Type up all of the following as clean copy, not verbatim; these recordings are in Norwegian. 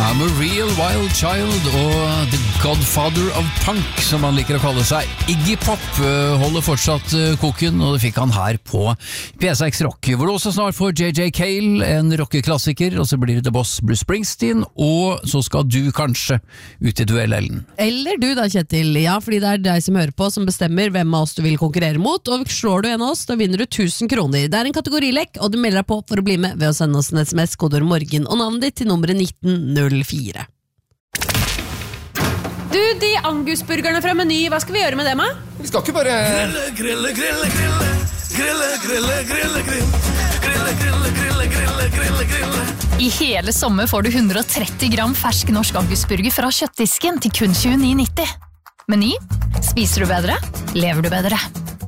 I'm a real wild child og the godfather of punk, som han liker å kalle seg. Iggy Pop holder fortsatt koken, og det fikk han her på P6 Rock, hvor du også snart får J.J. Cale, en rockeklassiker, og så blir det The Boss Bruce Springsteen, og så skal du kanskje ut i duell, Ellen. Eller du da, Kjetil, ja, fordi det er deg som hører på, som bestemmer hvem av oss du vil konkurrere mot, og slår du en av oss, da vinner du 1000 kroner. Det er en kategorilek, og du melder deg på for å bli med ved å sende oss en SMS, kodord morgen og navnet ditt til nummeret 1904. Du, de Angus-burgerne fra Meny, hva skal vi gjøre med dem, da? Vi skal ikke bare... Grille, grille, grille, grille, grille, grille, grille, grille, grille, grille, grille, grille. I hele sommer får du 130 gram fersk norsk Angus-burger fra kjøttdisken til kun 29,90. Meny, spiser du bedre, lever du bedre.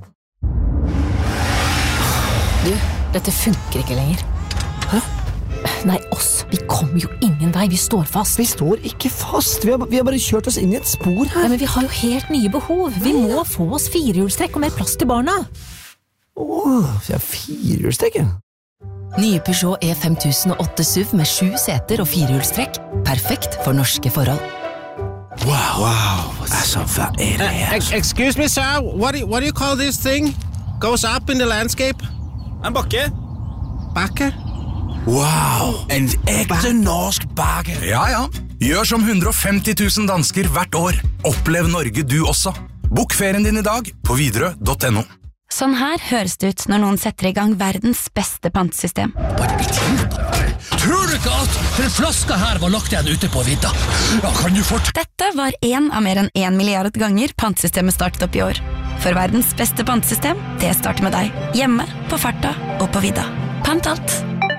Du, dette funker ikke lenger. Hæ? Nei, oss. Vi kommer jo ingen vei. Vi står fast. Vi står ikke fast. Vi har bare kjørt oss inn i et spor her. Ja, men vi har jo helt nye behov. Vi må få oss firehjulstrekk og mer plass til barna. Så jeg har firehjulstrekk, ja. Nye Peugeot E5008 SUV med 7 seter og firehjulstrekk. Perfekt for norske forhold. Wow. That's a very Excuse me, sir. What do you call this thing? Goes up in the landscape? En bakke. Bakke? Wow, en ekte norsk bakke. Ja. Gjør som 150 000 dansker hvert år. Opplev Norge du også. Bok ferien din i dag på Widerøe.no. Sånn her høres det ut når noen setter i gang verdens beste pantesystem. Tror du ikke at den flaska her var lagt igjen ute på vidda? Ja, kan du Dette var en av mer enn 1 milliard ganger pantesystemet startet opp i år. For verdens beste pantesystem, det starter med deg. Hjemme, på farta og på vidda. Pant alt.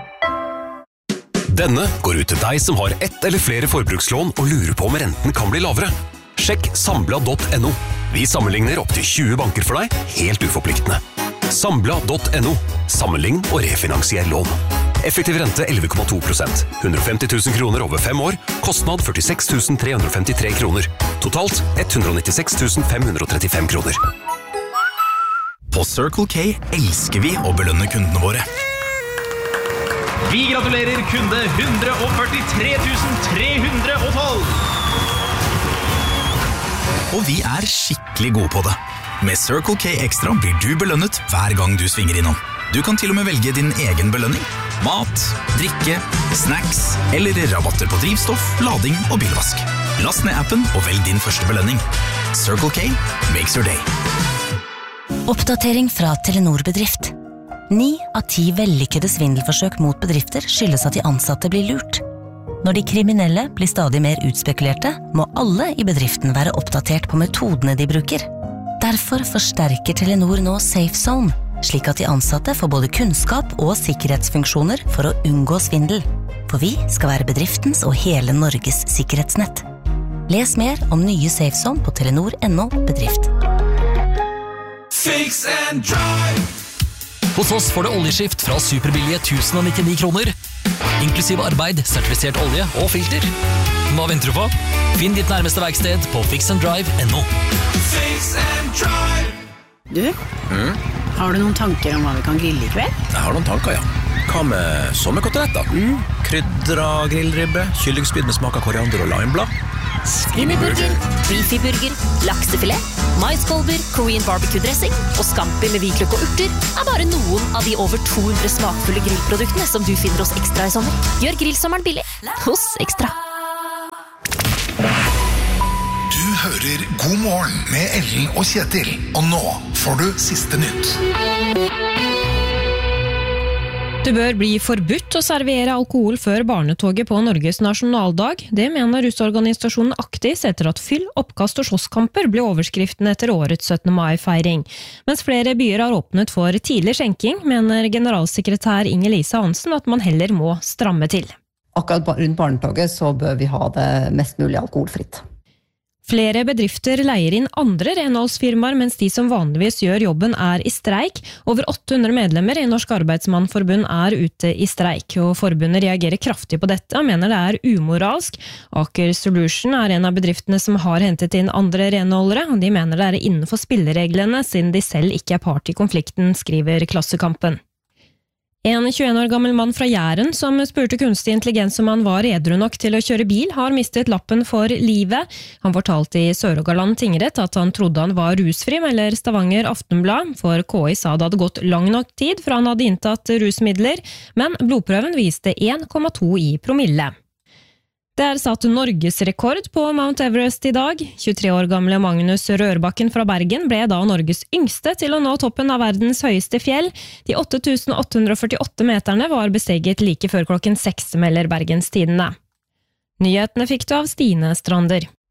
Denne går ut til deg som har ett eller flere forbrukslån og lurer på om renten kan bli lavere. Sjekk Sambla.no. Vi sammenligner opp til 20 banker for deg, helt uforpliktende. Sambla.no. Sammenlign og refinansier lån. Effektiv rente 11,2%. 150 000 kroner over 5 år. Kostnad 46 353 kroner. Totalt 196 535 kroner. På Circle K elsker vi å belønne kundene våre. Vi gratulerer kunde 143 312! Og vi er skikkelig gode på det. Med Circle K Extra blir du belønnet hver gang du svinger innom. Du kan til og med velge din egen belønning. Mat, drikke, snacks eller rabatter på drivstoff, lading og bilvask. Last ned appen og velg din første belønning. Circle K makes your day. Oppdatering fra Telenor Bedrift. 9 av 10 vellykkede svindelforsøk mot bedrifter skyldes at de ansatte blir lurt. Når de kriminelle blir stadig mer utspekulerte, må alle i bedriften være oppdatert på metodene de bruker. Derfor forsterker Telenor nå Safe Zone, slik at de ansatte får både kunnskap og sikkerhetsfunksjoner for å unngå svindel. For vi skal være bedriftens og hele Norges sikkerhetsnett. Les mer om nye Safe Zone på telenor.no bedrift. Fix and drive. Hos oss får du oljeskift fra superbillige 1099 kroner, inklusive arbeid, sertifisert olje og filter. Hva venter du på? Finn ditt nærmeste verksted på fixanddrive.no. Fix and drive. Du, har du noen tanker om hva vi kan grille i kveld? Jeg har noen tanker, ja. Hva med sommerkoteletter? Krydra grillribbe, kyllingspyd med smak av koriander og limeblad. Skinnyburger, beefyburger, laksefilet, maiskolber, Korean barbecue-dressing og scampi med hvitløk og urter er bare noen av de over 200 smakfulle grillproduktene som du finner hos Ekstra i sommer. Gjør grillsommeren billig hos Ekstra. Du hører God morgen med Ellen og Kjetil, og nå får du siste nytt. Det bør bli forbudt å servere alkohol før barnetoget på Norges nasjonaldag. Det mener russorganisasjonen Aktis etter at fyll, oppkast og slåsskamper ble overskriften etter årets 17. mai-feiring. Mens flere byer har åpnet for tidlig skjenking, mener generalsekretær Inger-Lise Hansen at man heller må stramme til. Akkurat rundt barnetoget så bør vi ha det mest mulig alkoholfritt. Flere bedrifter leier inn andre renholdsfirmaer, mens de som vanligvis gjør jobben er i streik. Over 800 medlemmer i Norsk Arbeidsmannforbund er ute i streik, og forbundet reagerer kraftig på dette og mener det er umoralsk. Aker Solution er en av bedriftene som har hentet inn andre renholdere, og de mener det er innenfor spillereglene, siden de selv ikke er part i konflikten, skriver Klassekampen. En 21 år gammel mann fra Jæren som spurte kunstig intelligens om han var edru nok til å kjøre bil, har mistet lappen for livet. Han fortalte i Sør-Rogaland tingrett at han trodde han var rusfri, melder Stavanger Aftenblad, for KI sa det hadde gått lang nok tid fra han hadde inntatt rusmidler, men blodprøven viste 1,2 i promille. Det er satt Norgesrekord på Mount Everest i dag. 23 år gamle Magnus Rørbakken fra Bergen ble da Norges yngste til å nå toppen av verdens høyeste fjell. De 8.848 meterne var besteget like før klokken 6, melder Bergens Tidende. Nyhetene fikk du av Stine Strander.